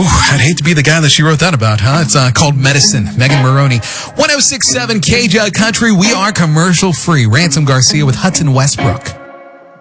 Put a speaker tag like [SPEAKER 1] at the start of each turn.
[SPEAKER 1] I'd hate to be the guy that she wrote that about, huh? It's called Medicine. Megan Maroney. 106.7 KJ Country. We are commercial free. Ransom Garcia with Hudson Westbrook.